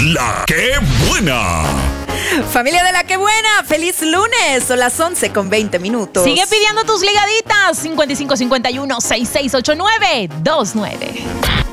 La que buena. Familia de La que buena, feliz lunes. Son las 11:20. Sigue pidiendo tus ligaditas. 5551-6689-29.